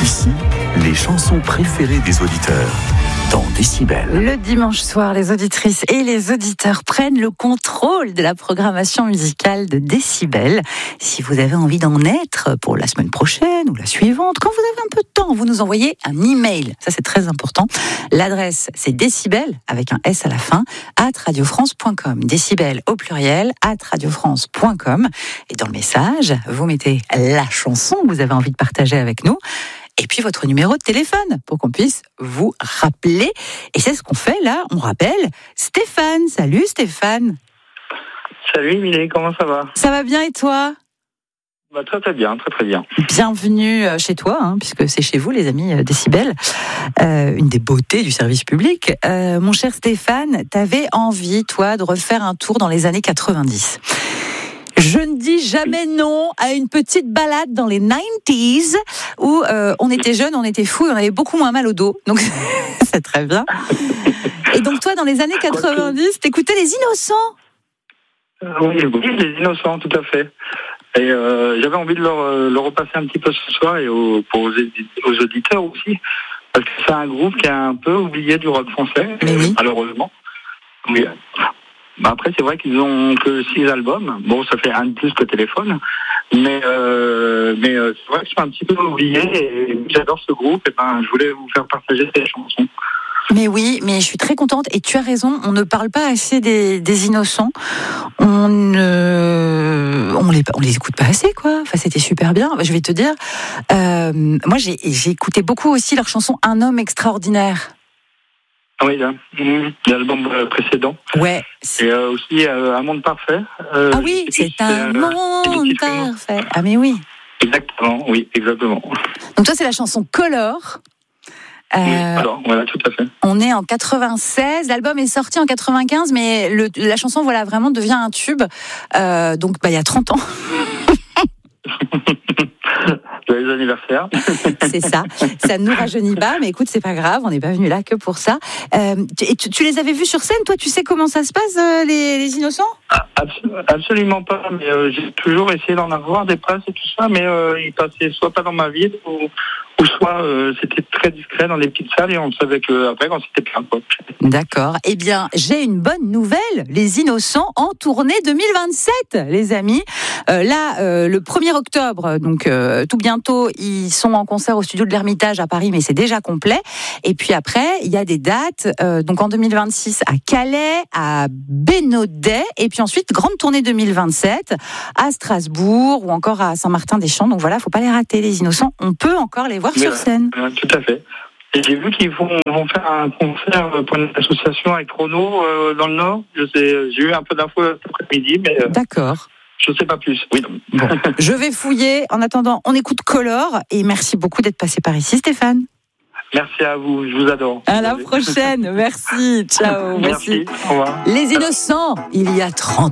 Ici, les chansons préférées des auditeurs. Dans Décibel. Le dimanche soir, les auditrices et les auditeurs prennent le contrôle de la programmation musicale de Décibel. Si vous avez envie d'en être pour la semaine prochaine ou la suivante, quand vous avez un peu de temps, vous nous envoyez un email. Ça, c'est très important. L'adresse, c'est décibel, avec un S à la fin, @radiofrance.com. Décibel au pluriel, @radiofrance.com. Et dans le message, vous mettez la chanson que vous avez envie de partager avec nous. Et puis votre numéro de téléphone pour qu'on puisse vous rappeler. Et c'est ce qu'on fait là, on rappelle Stéphane. Salut Stéphane. Salut Émilie, comment ça va ? Ça va bien et toi ? Très très bien, très très bien. Bienvenue chez toi, puisque c'est chez vous les amis Décibel, une des beautés du service public. Mon cher Stéphane, t'avais envie toi de refaire un tour dans les années 90. Je ne dis jamais non à une petite balade dans les 90s où on était jeunes, on était fous et on avait beaucoup moins mal au dos. Donc c'est très bien. Et donc toi, dans les années 90, t'écoutais Les Innocents. Oui, Les Innocents, tout à fait. Et j'avais envie de le repasser un petit peu ce soir et aux auditeurs aussi. Parce que c'est un groupe qui est un peu oublié du rock français, oui. Malheureusement. Oui. Après, c'est vrai qu'ils ont que 6 albums. Bon, ça fait un de plus que Téléphone. Mais c'est vrai que je suis un petit peu oublié et j'adore ce groupe. Et je voulais vous faire partager ces chansons. Mais oui, mais je suis très contente. Et tu as raison, on ne parle pas assez des Innocents. On les écoute pas assez, quoi. Enfin, c'était super bien. Je vais te dire, moi, j'ai écouté beaucoup aussi leur chanson Un homme extraordinaire. Oui, l'album précédent. Ouais. Et aussi Un monde parfait. Ah oui, c'est un monde parfait. Ah mais oui. Exactement, oui, exactement. Donc toi, c'est la chanson Color. Oui, alors, voilà, tout à fait. On est en 96, l'album est sorti en 95, mais la chanson, voilà, vraiment devient un tube. Donc, il y a 30 ans. Les anniversaires. C'est ça. Ça ne nous rajeunit pas, mais écoute, c'est pas grave, on n'est pas venu là que pour ça. Et tu les avais vus sur scène, toi, tu sais comment ça se passe, les Innocents ? Absolument pas, mais j'ai toujours essayé d'en avoir des places et tout ça, mais ils passaient soit pas dans ma ville, ou soit c'était très discret dans les petites salles et on savait qu'après, quand c'était plein, quoi. D'accord. Eh bien, j'ai une bonne nouvelle. Les Innocents en tournée 2027, les amis. Le 1er octobre, donc tout bientôt, ils sont en concert au studio de l'Ermitage à Paris, mais c'est déjà complet. Et puis après, il y a des dates, donc en 2026 à Calais, à Bénodet, et puis ensuite, grande tournée 2027 à Strasbourg ou encore à Saint-Martin-des-Champs. Donc voilà, faut pas les rater, les Innocents. On peut encore les voir sur scène. Tout à fait. Et j'ai vu qu'ils vont faire un concert pour une association avec Chrono dans le Nord. J'ai eu un peu d'infos cet après-midi, mais d'accord. Je ne sais pas plus. Oui. Bon, je vais fouiller. En attendant, on écoute Color et merci beaucoup d'être passé par ici, Stéphane. Merci à vous, je vous adore. À la prochaine, merci. Ciao. Merci. Au revoir. Les Innocents, il y a 30